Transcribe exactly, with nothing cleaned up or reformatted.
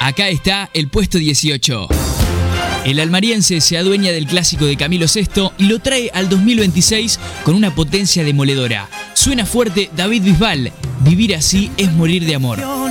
Acá está el puesto dieciocho. El almariense se adueña del clásico de Camilo Sesto y lo trae al dos mil veintiséis con una potencia demoledora. Suena fuerte David Bisbal, Vivir así es morir de amor.